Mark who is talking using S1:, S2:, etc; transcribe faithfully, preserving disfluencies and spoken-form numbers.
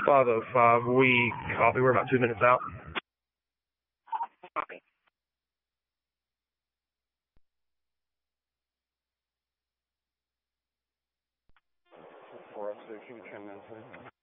S1: five oh five, we copy. We're about two minutes out.
S2: Copy.
S3: four oh six, you can turn that.